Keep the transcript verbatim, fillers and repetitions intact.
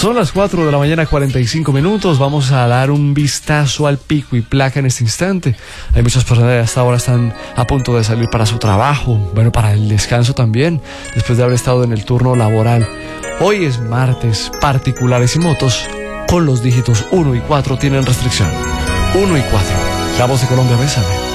Son las cuatro de la mañana, cuarenta y cinco minutos. Vamos a dar un vistazo al pico y placa en este instante. Hay muchas personas que hasta ahora están a punto de salir para su trabajo, bueno, para el descanso también, después de haber estado en el turno laboral. Hoy es martes. Particulares y motos con los dígitos uno y cuatro tienen restricción. uno y cuatro. La Voz de Colombia, bésame.